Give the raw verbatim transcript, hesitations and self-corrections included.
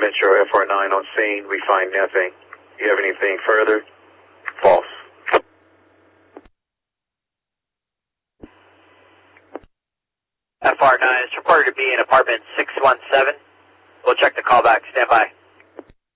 Metro F R nine on scene. We find nothing. You have anything further? False. F R nine is reported to be in apartment six one seven. We'll check the callback. Stand by.